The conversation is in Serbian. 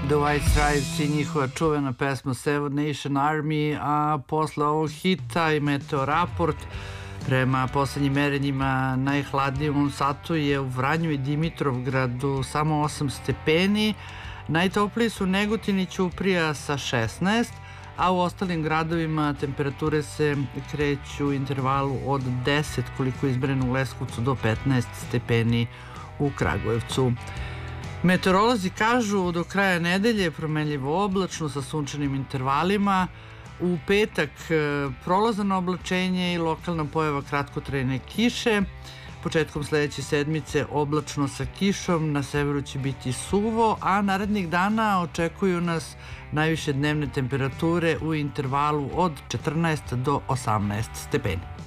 The White Stripes i njihova čuvena pesma Seven Nation Army, a posle ovog hita i Meteoraport, prema poslednjim merenjima najhladnije u ovom satu je u Vranju i Dimitrovgradu samo 8 stepeni, najtopliji su Negotin i Ćuprija sa 16, a u ostalim gradovima temperature se kreću u intervalu od 10 koliko je izmereno u Leskovcu do 15 stepeni u Kragujevcu. Meteorolozi kažu do kraja nedelje promenljivo oblačno sa sunčanim intervalima, u petak prolazano oblačenje i lokalna pojava kratkotrajne kiše, početkom sledeće sedmice oblačno sa kišom, na severu će biti suvo, a narednih dana očekuju nas najviše dnevne temperature u intervalu od 14 do 18 stepeni.